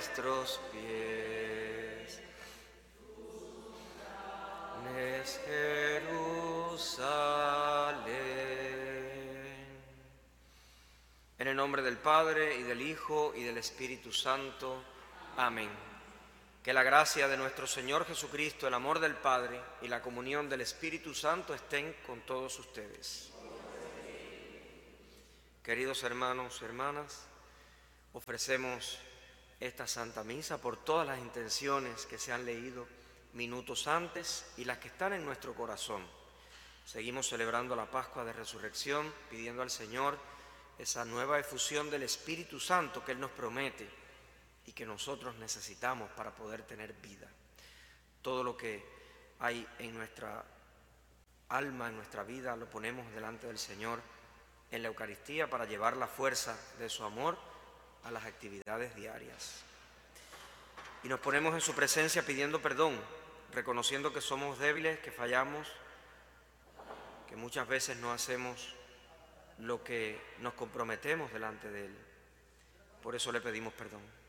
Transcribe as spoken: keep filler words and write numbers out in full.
nuestros pies. Es Jerusalén. En el nombre del Padre, y del Hijo, y del Espíritu Santo. Amén. Que la gracia de nuestro Señor Jesucristo, el amor del Padre y la comunión del Espíritu Santo estén con todos ustedes. Queridos hermanos y hermanas, ofrecemos esta Santa Misa por todas las intenciones que se han leído minutos antes y las que están en nuestro corazón. Seguimos celebrando la Pascua de Resurrección, pidiendo al Señor esa nueva efusión del Espíritu Santo que Él nos promete y que nosotros necesitamos para poder tener vida. Todo lo que hay en nuestra alma, en nuestra vida, lo ponemos delante del Señor en la Eucaristía para llevar la fuerza de su amor a las actividades diarias. Y nos ponemos en su presencia pidiendo perdón, reconociendo que somos débiles, que fallamos, que muchas veces no hacemos lo que nos comprometemos delante de Él. Por eso le pedimos perdón.